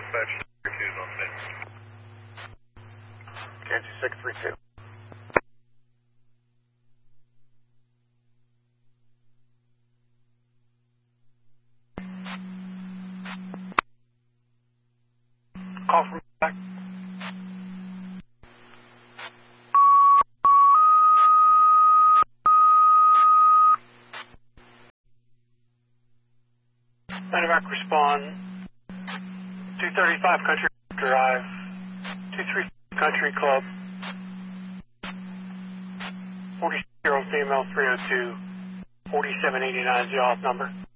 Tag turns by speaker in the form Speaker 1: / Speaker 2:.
Speaker 1: dispatch 632 is on scene.
Speaker 2: Kansas 632. Call from back. Medevac respond. 235 Country Drive. 23 Country Club. 40 female 302. 4789 is the off number.